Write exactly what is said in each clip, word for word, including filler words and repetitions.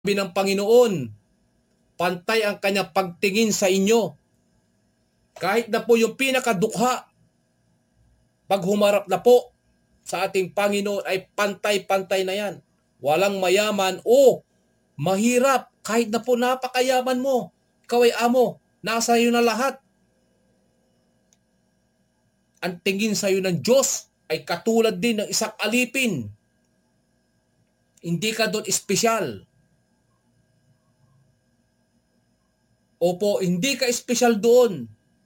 Sabi ng Panginoon, pantay ang kanyang pagtingin sa inyo. Kahit na po yung pinakadukha, pag humarap na po sa ating Panginoon ay pantay-pantay na yan. Walang mayaman o mahirap. Kahit na po napakayaman mo, ikaw ay amo, nasa iyo na lahat. Ang tingin sa iyo ng Diyos ay katulad din ng isang alipin. Hindi ka doon espesyal. Opo, hindi ka espesyal doon.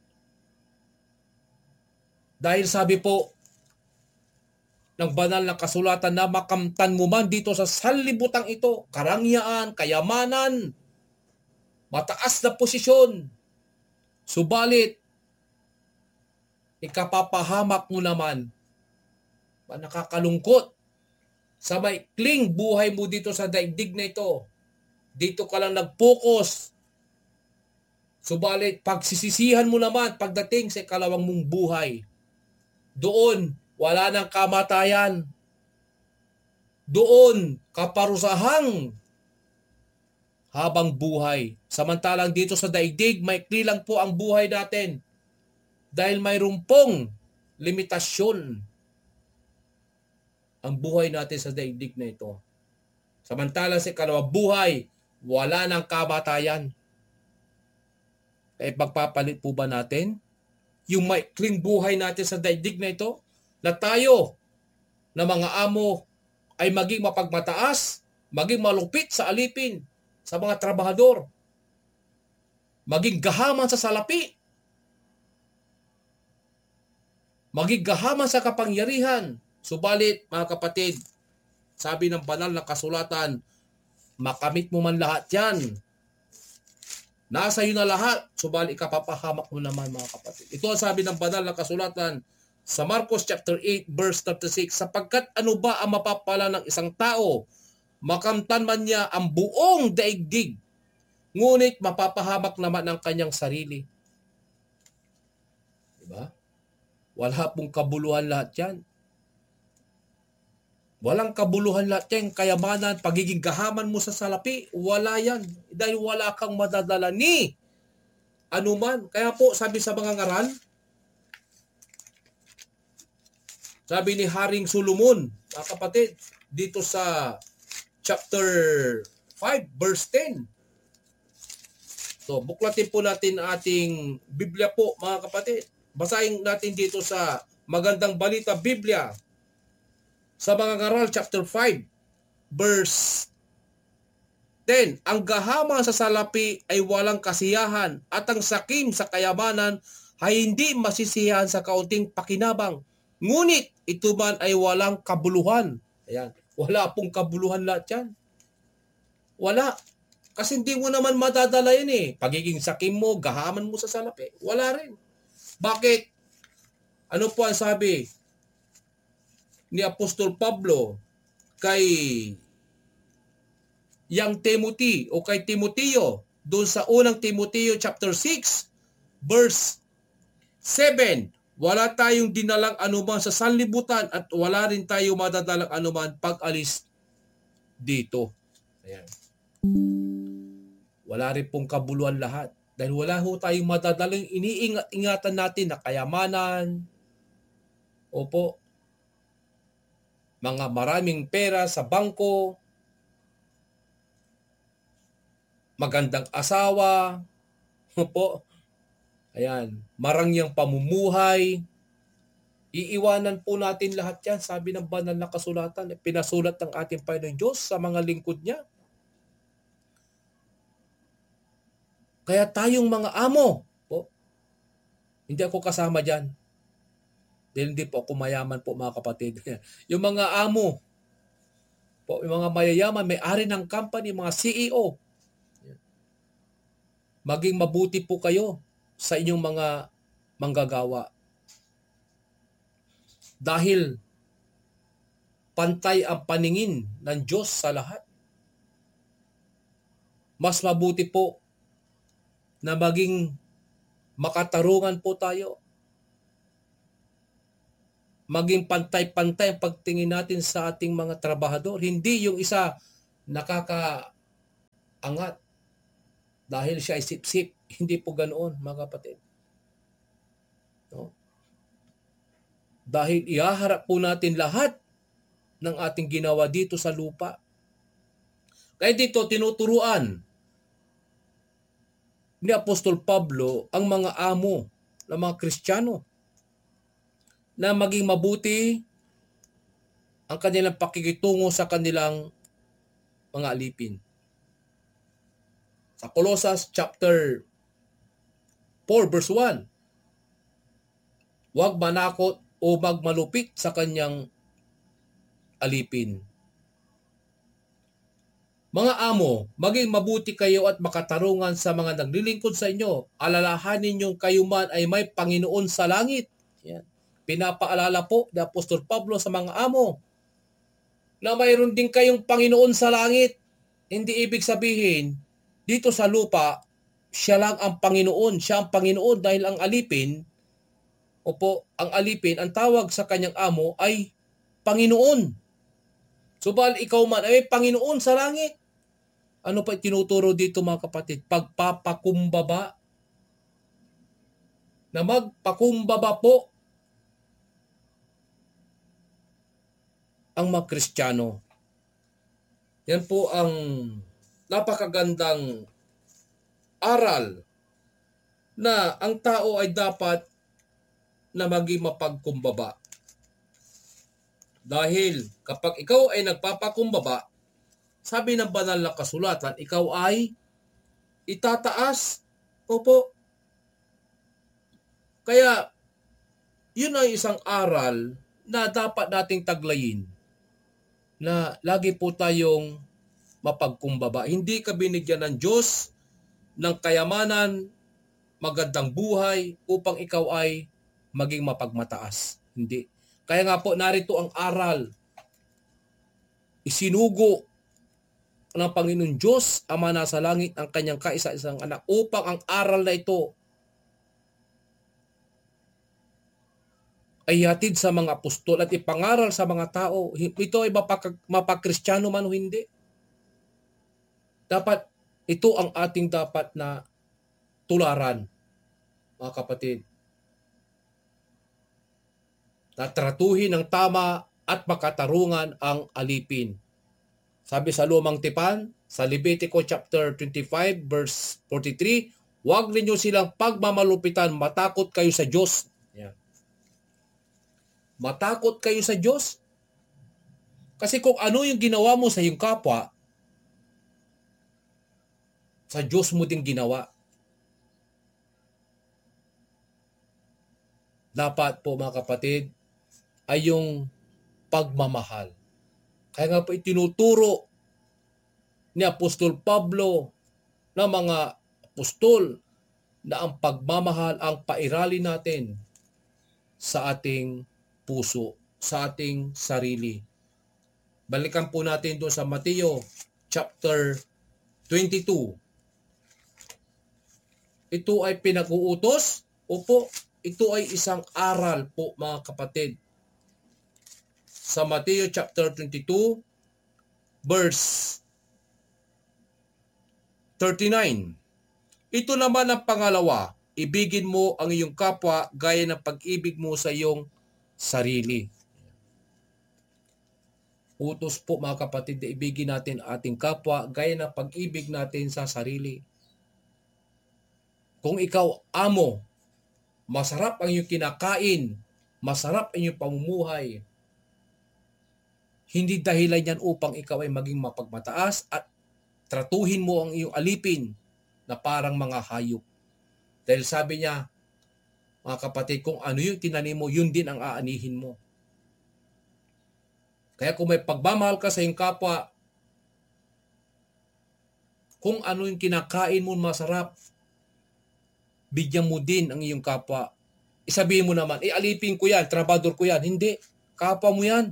Dahil sabi po ng banal na kasulatan na makamtan mo man dito sa sanlibutan ito, karangyaan, kayamanan, mataas na posisyon, subalit, ikapapahamak mo naman, nakakalungkot, sa maikling buhay mo dito sa daigdig na ito, dito ka lang nag-focus, subalit, pagsisisihan mo naman pagdating sa ikalawang mong buhay, doon, wala nang kamatayan, doon, kaparusahang habang buhay. Samantalang dito sa daigdig, maikli lang po ang buhay natin. Dahil mayroon pong limitasyon ang buhay natin sa daigdig na ito. Samantalang sa ikalawang buhay, wala nang kamatayan. Eh, pagpapalit po ba natin yung maikling buhay natin sa daigdig na ito, na tayo na mga amo ay maging mapagmataas, maging malupit sa alipin, sa mga trabahador, maging gahaman sa salapi, maging gahaman sa kapangyarihan. Subalit, mga kapatid, sabi ng banal na kasulatan, makamit mo man lahat yan. Nasa iyo na lahat, subalit ikapapahamak mo naman, mga kapatid. Ito ang sabi ng banal na kasulatan sa Marcos chapter eight verse thirty-six, sapagkat ano ba ang mapapala ng isang tao, makamtan man niya ang buong daigdig, ngunit mapapahamak naman ang kanyang sarili. Diba? Wala pong kabuluhan lahat yan. Walang kabuluhan lahat yan, kayamanan, pagiging gahaman mo sa salapi, wala yan. Dahil wala kang madadala ni anuman. Kaya po, sabi sa mga ngaral, sabi ni Haring Solomon, mga kapatid, dito sa chapter five, verse ten. So, buklatin po natin ating Biblia po, mga kapatid. Basahin natin dito sa Magandang Balita Biblia, sa mga ngaral, chapter five, verse ten. Ang gahaman sa salapi ay walang kasiyahan, at ang sakim sa kayamanan ay hindi masisiyahan sa kaunting pakinabang. Ngunit ito man ay walang kabuluhan. Ayan. Wala pong kabuluhan lahat yan. Wala. Kasi hindi mo naman madadala yun eh. Pagiging sakim mo, gahaman mo sa salapi. Wala rin. Bakit? Ano po ang sabi ni Apostol Pablo kay yang Timothy o kay Timoteo doon sa unang Timoteo chapter six verse seven? Wala tayong dinalang anuman sa sanlibutan at wala rin tayo madadalang anuman pag alis dito. Ayan. Wala rin pong kabuluhan lahat dahil wala ho tayong madadalang iniingat-ingatan natin na kayamanan, opo, mga maraming pera sa bangko, magandang asawa, po, ayan, marangyang pamumuhay, iiwanan po natin lahat yan, sabi ng banal na kasulatan, pinasulat ng ating Panginoon Diyos sa mga lingkod niya. Kaya tayong mga amo, po, hindi ako kasama dyan. Dahil hindi po ako mayaman po, mga kapatid. Yung mga amo, po, yung mga mayayaman, may-ari ng company, mga C E O, maging mabuti po kayo sa inyong mga manggagawa. Dahil pantay ang paningin ng Diyos sa lahat. Mas mabuti po na maging makatarungan po tayo. Maging pantay-pantay ang pagtingin natin sa ating mga trabahador. Hindi yung isa nakaka angat dahil siya ay sip-sip. Hindi po ganoon, mga kapatid. No? Dahil ihaharap po natin lahat ng ating ginawa dito sa lupa. Kaya dito tinuturuan ni Apostol Pablo ang mga amo ng mga Kristiyano na maging mabuti ang kanilang pakikitungo sa kanilang mga alipin. Sa Colossus chapter four verse one, huwag manakot o magmalupit sa kanyang alipin. Mga amo, maging mabuti kayo at makatarungan sa mga naglilingkod sa inyo. Alalahanin niyong kayo man ay may Panginoon sa langit. Yan. Pinapaalala po ni Apostol Pablo sa mga amo na mayroon din kayong Panginoon sa langit. Hindi ibig sabihin, dito sa lupa, siya lang ang Panginoon. Siya ang Panginoon dahil ang alipin, opo, ang alipin, ang tawag sa kanyang amo ay Panginoon. Subal ikaw man ay Panginoon sa langit. Ano pa tinuturo dito mga kapatid? Pagpapakumbaba. Na magpakumbaba po ang mga Kristiyano. Yan po ang napakagandang aral na ang tao ay dapat na maging mapagkumbaba. Dahil kapag ikaw ay nagpapakumbaba, sabi ng banal na kasulatan, ikaw ay itataas. Opo. Kaya, yun ay isang aral na dapat nating taglayin na lagi po tayong mapagkumbaba. Hindi ka binigyan ng Diyos ng kayamanan, magandang buhay upang ikaw ay maging mapagmataas. Hindi. Kaya nga po narito ang aral. Isinugo ng Panginoon Diyos, Ama nasa langit, ang kanyang kaisa-isang anak upang ang aral na ito ay hatid sa mga apostol at ipangaral sa mga tao. Ito ay mapakristyano man o hindi. Dapat, ito ang ating dapat na tularan, mga kapatid. Na tratuhin ng tama at makatarungan ang alipin. Sabi sa Lumang Tipan, sa Levitico chapter twenty-five verse forty-three, huwag ninyo silang pagmamalupitan, matakot kayo sa Diyos. Yan. Matakot kayo sa Diyos. Kasi kung ano yung ginawa mo sa iyong kapwa, sa Diyos mo din ginawa. Dapat po mga kapatid, ay yung pagmamahal. Kaya nga po itinuturo ni Apostol Pablo na mga apostol na ang pagmamahal ang pairali natin sa ating puso, sa ating sarili. Balikan po natin doon sa Mateo chapter twenty-two. Ito ay pinag-uutos? Opo, ito ay isang aral po mga kapatid. Sa Mateo chapter twenty-two verse thirty-nine. Ito naman ang pangalawa, ibigin mo ang iyong kapwa gaya ng pag-ibig mo sa iyong sarili. Utos po mga kapatid na ibigin natin ating kapwa gaya ng pag-ibig natin sa sarili. Kung ikaw amo, masarap ang iyong kinakain, masarap ang iyong pamumuhay, hindi dahilan yan upang ikaw ay maging mapagmataas at tratuhin mo ang iyong alipin na parang mga hayop. Dahil sabi niya, mga kapatid, kung ano yung tinanim mo, yun din ang aanihin mo. Kaya kung may pagmamahal ka sa iyong kapwa, kung ano yung kinakain mo masarap, bigyan mo din ang iyong kapwa. Isabihin mo naman, eh alipin ko yan, trabador ko yan. Hindi, kapwa mo yan.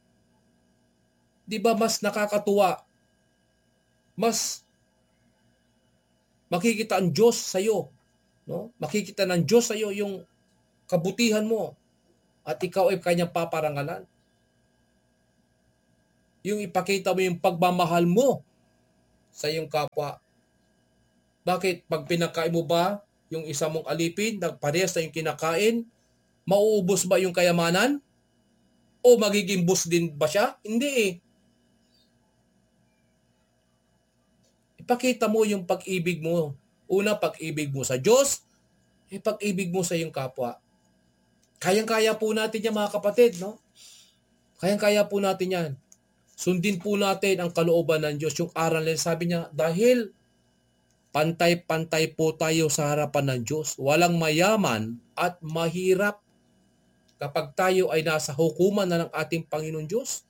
Di ba mas nakakatuwa? Mas makikita ang Diyos sa iyo, no? Makikita ng Diyos sa iyo yung kabutihan mo at ikaw ay kanyang paparangalan. Yung ipakita mo yung pagmamahal mo sa iyong kapwa? Bakit? Pag pinakain mo ba yung isa mong alipin, nagparehas na yung kinakain, mauubos ba yung kayamanan? O magiging bus din ba siya? Hindi eh. Ipakita mo yung pag-ibig mo. Una, pag-ibig mo sa Diyos, eh, pag-ibig mo sa iyong kapwa. Kayang-kaya po natin yan mga kapatid, no? Kayang-kaya po natin yan. Sundin po natin ang kalooban ng Diyos. Yung aral nila, sabi niya, dahil pantay-pantay po tayo sa harapan ng Diyos. Walang mayaman at mahirap kapag tayo ay nasa hukuman na ng ating Panginoon Diyos.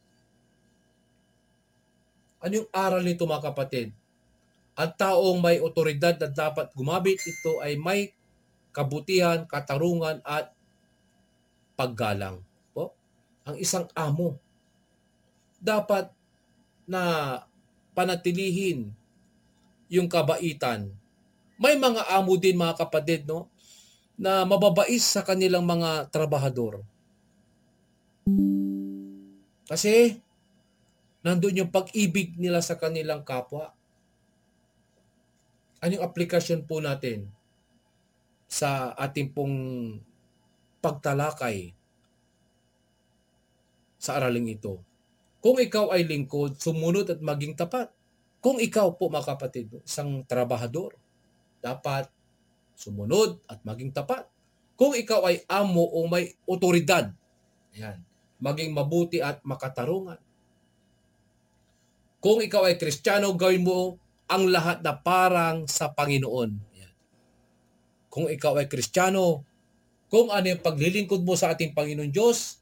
Ano yung aral nito mga kapatid? Ang taong may otoridad na dapat gumamit ito ay may kabutihan, katarungan at paggalang. Po? Ang isang amo dapat na panatilihin yung kabaitan. May mga amo din mga kapatid, no, na mababais sa kanilang mga trabahador. Kasi nandun yung pag-ibig nila sa kanilang kapwa. Anong aplikasyon po natin sa ating pong pagtalakay sa araling ito? Kung ikaw ay lingkod, sumunod at maging tapat. Kung ikaw po mga kapatid, isang trabahador, dapat sumunod at maging tapat. Kung ikaw ay amo o may otoridad, yan, maging mabuti at makatarungan. Kung ikaw ay Kristiyano, gawin mo ang lahat na parang sa Panginoon. Yan. Kung ikaw ay Kristiyano, kung ano yung paglilingkod mo sa ating Panginoon Diyos,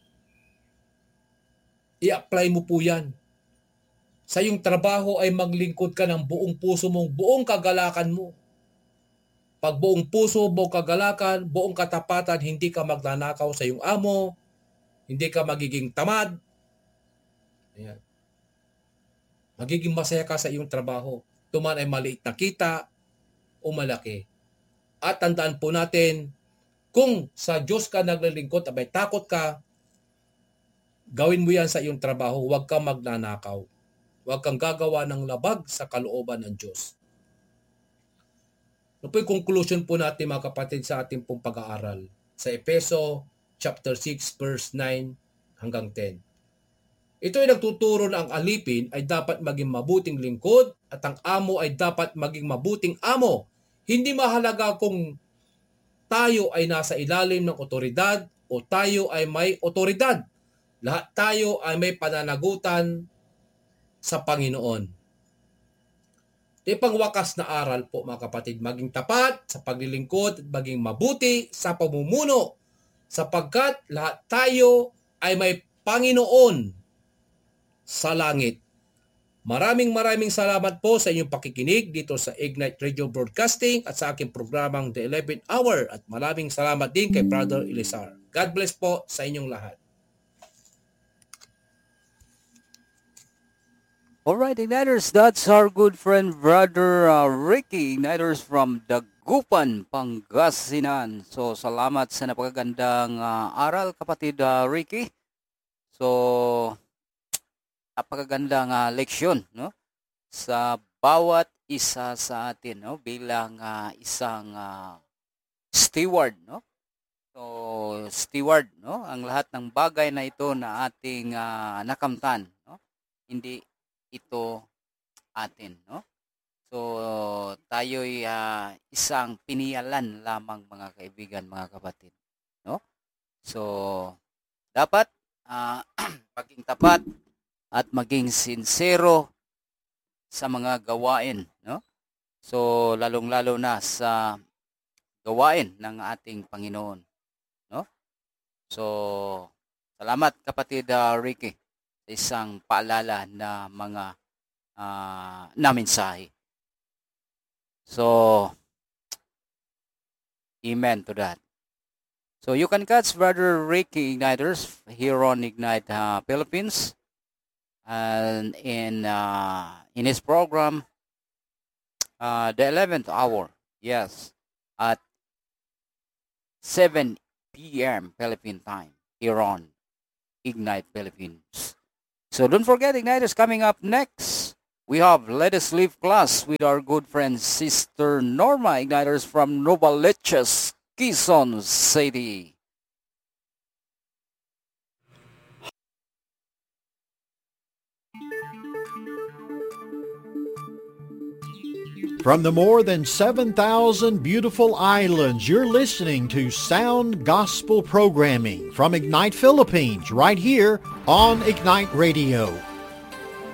i-apply mo po yan. Sa iyong trabaho ay maglingkod ka ng buong puso mong, buong kagalakan mo. Pag buong puso, buong kagalakan, buong katapatan, hindi ka magnanakaw sa iyong amo, hindi ka magiging tamad. Ayan. Magiging masaya ka sa iyong trabaho. Tuman ay maliit na kita o malaki. At tandaan po natin, kung sa Diyos ka naglilingkod, abay takot ka, gawin mo yan sa iyong trabaho, huwag kang magnanakaw. Huwag kang gagawa ng labag sa kalooban ng Diyos. Ano po yung conclusion po natin mga kapatid sa ating pong pag-aaral? Sa Efeso chapter six verse nine hanggang ten. Ito ay nagtuturo na ang alipin ay dapat maging mabuting lingkod at ang amo ay dapat maging mabuting amo. Hindi mahalaga kung tayo ay nasa ilalim ng otoridad o tayo ay may otoridad. Lahat tayo ay may pananagutan sa Panginoon. Ito pangwakas na aral po mga kapatid, maging tapat sa paglilingkod at maging mabuti sa pamumuno sapagkat lahat tayo ay may Panginoon sa langit. Maraming maraming salamat po sa inyong pakikinig dito sa Ignite Radio Broadcasting at sa aking programang The eleventh Hour at maraming salamat din kay Brother Elizar. God bless po sa inyong lahat. Alright, Igniters, that's our good friend, Brother uh, Ricky, Igniters from Dagupan, Pangasinan. So, salamat sa napakagandang uh, aral, kapatid uh, Ricky. So, napakagandang uh, leksyon, no? Sa bawat isa sa atin, no? Bilang uh, isang uh, steward, no? So, steward, no? Ang lahat ng bagay na ito na ating uh, nakamtan, no? Hindi ito atin, no? So, tayo'y uh, isang piniyalan lamang mga kaibigan, mga kapatid, no? So, dapat uh, maging tapat at maging sincero sa mga gawain, no? So, lalong-lalo na sa gawain ng ating Panginoon, no? So, salamat kapatid uh, Ricky sa isang paalala na mga uh, na mensahe. So, amen to that. So, you can catch Brother Ricky Igniters here on Ignite uh, Philippines and in uh, in his program, uh, the eleventh hour, yes, at seven p.m. Philippine time here on Ignite Philippines. So don't forget, Igniters, coming up next, We have Let Us Live class with our good friend Sister Norma, Igniters from Novaliches, Quezon City. From the more than seven thousand beautiful islands, you're listening to Sound Gospel Programming from Ignite Philippines right here on Ignite Radio.